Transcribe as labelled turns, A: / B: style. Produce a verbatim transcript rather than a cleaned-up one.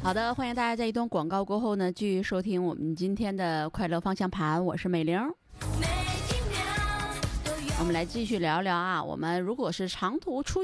A: 好的，欢迎大家在一段广告过后呢，继续收听我们今天的快乐方向盘，我是美玲。我们来继续聊聊啊，我们如果是长途出